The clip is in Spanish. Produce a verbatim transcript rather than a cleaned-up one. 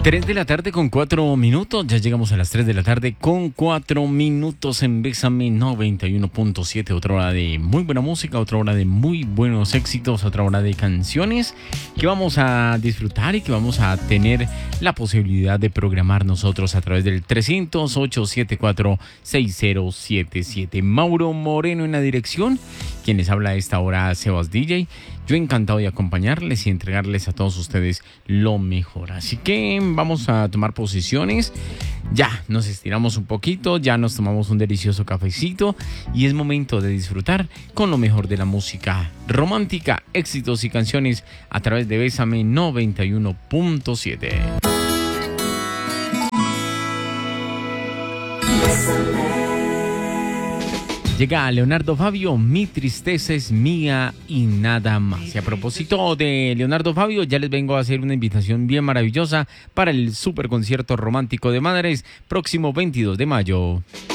tres de la tarde con cuatro minutos, ya llegamos a las tres de la tarde con cuatro minutos en Bésame noventa y uno punto siete, otra hora de muy buena música, otra hora de muy buenos éxitos, otra hora de canciones que vamos a disfrutar y que vamos a tener la posibilidad de programar nosotros a través del trescientos ocho setenta y cuatro sesenta setenta y siete. Mauro Moreno en la dirección, quien les habla a esta hora, Sebas D J. Yo encantado de acompañarles y entregarles a todos ustedes lo mejor. Así que vamos a tomar posiciones. Ya nos estiramos un poquito, ya nos tomamos un delicioso cafecito y es momento de disfrutar con lo mejor de la música romántica, éxitos y canciones a través de Bésame noventa y uno punto siete. Llega Leonardo Fabio, Mi tristeza es mía y nada más. Y a propósito de Leonardo Fabio, ya les vengo a hacer una invitación bien maravillosa para el super concierto romántico de Madres, próximo veintidós de mayo.